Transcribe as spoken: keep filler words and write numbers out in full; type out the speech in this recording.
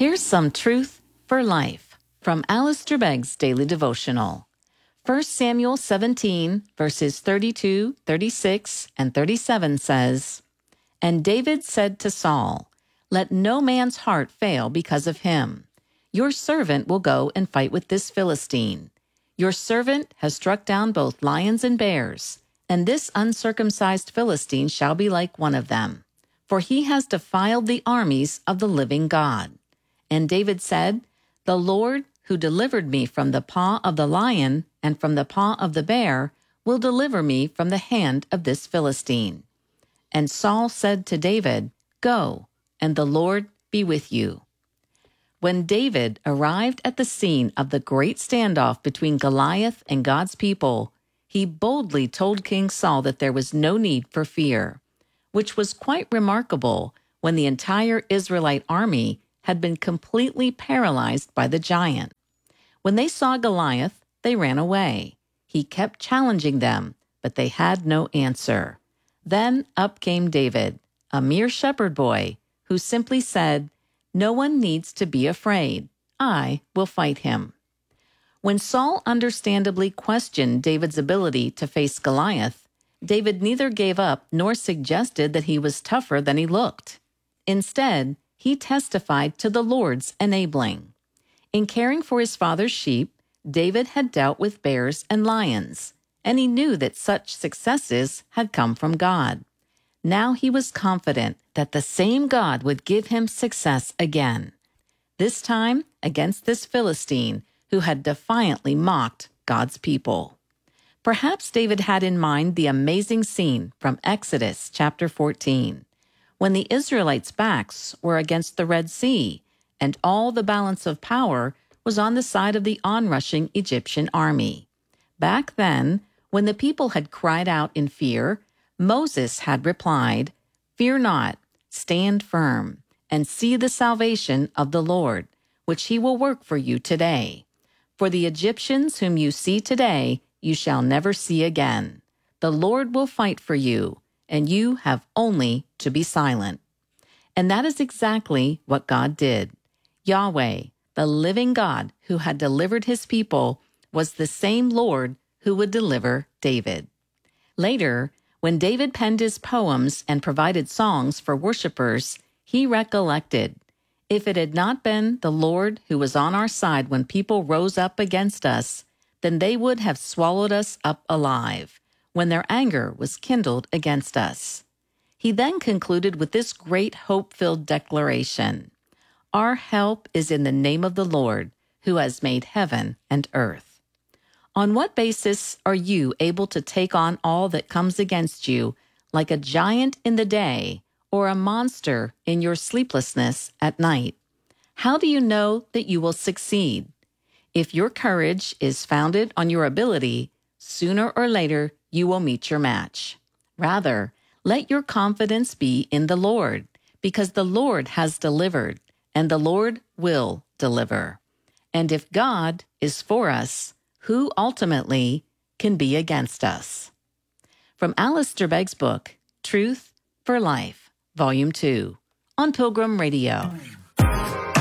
Here's some truth for life from Alistair Begg's Daily Devotional. First Samuel seventeen, verses thirty-two, thirty-six, and thirty-seven says, "And David said to Saul, 'Let no man's heart fail because of him. Your servant will go and fight with this Philistine. Your servant has struck down both lions and bears, and this uncircumcised Philistine shall be like one of them, for he has defiled the armies of the living God.' And David said, 'The Lord, who delivered me from the paw of the lion and from the paw of the bear, will deliver me from the hand of this Philistine.' And Saul said to David, 'Go, and the Lord be with you.'" When David arrived at the scene of the great standoff between Goliath and God's people, he boldly told King Saul that there was no need for fear, which was quite remarkable when the entire Israelite army had been completely paralyzed by the giant. When they saw Goliath, they ran away. He kept challenging them, but they had no answer. Then up came David, a mere shepherd boy, who simply said, "No one needs to be afraid. I will fight him." When Saul understandably questioned David's ability to face Goliath, David neither gave up nor suggested that he was tougher than he looked. Instead, he testified to the Lord's enabling. In caring for his father's sheep, David had dealt with bears and lions, and he knew that such successes had come from God. Now he was confident that the same God would give him success again, this time against this Philistine who had defiantly mocked God's people. Perhaps David had in mind the amazing scene from Exodus chapter fourteen, when the Israelites' backs were against the Red Sea, and all the balance of power was on the side of the onrushing Egyptian army. Back then, when the people had cried out in fear, Moses had replied, "Fear not, stand firm, and see the salvation of the Lord, which he will work for you today. For the Egyptians whom you see today, you shall never see again. The Lord will fight for you, and you have only to be silent." And that is exactly what God did. Yahweh, the living God who had delivered his people, was the same Lord who would deliver David. Later, when David penned his poems and provided songs for worshipers, he recollected, "If it had not been the Lord who was on our side when people rose up against us, then they would have swallowed us up alive, when their anger was kindled against us." He then concluded with this great hope-filled declaration, "Our help is in the name of the Lord, who has made heaven and earth." On what basis are you able to take on all that comes against you, like a giant in the day or a monster in your sleeplessness at night? How do you know that you will succeed? If your courage is founded on your ability, sooner or later you will meet your match. Rather, let your confidence be in the Lord, because the Lord has delivered, and the Lord will deliver. And if God is for us, who ultimately can be against us? From Alistair Begg's book, Truth for Life, Volume two, on Pilgrim Radio.